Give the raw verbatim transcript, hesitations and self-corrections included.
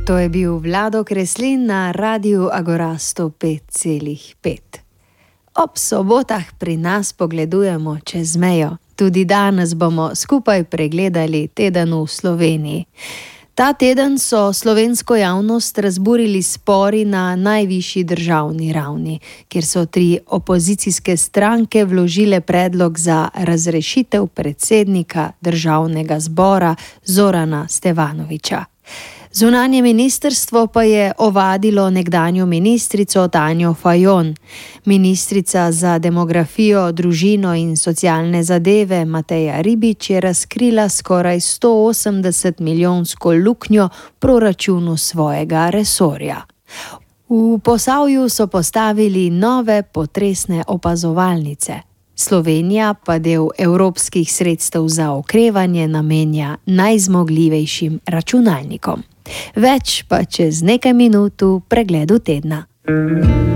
To je bil Vlado Kreslin na Radiu Agora sto pet celih pet. Ob sobotah pri nas pogledujemo čez mejo. Tudi danes bomo skupaj pregledali teden v Sloveniji. Ta teden so slovensko javnost razburili spori na najvišji državni ravni, kjer so tri opozicijske stranke vložile predlog za razrešitev predsednika državnega zbora Zorana Stevanovića. Zunanje ministrstvo pa je ovadilo nekdanjo ministrico Tanjo Fajon. Ministrica za demografijo, družino in socialne zadeve Mateja Ribič je razkrila skoraj sto osemdeset milijonsko luknjo v proračunu svojega resorja. V Posavju so postavili nove potresne opazovalnice. Slovenija pa del evropskih sredstev za okrevanje namenja najzmogljivejšim računalnikom. Več pa čez nekaj minut v pregledu tedna.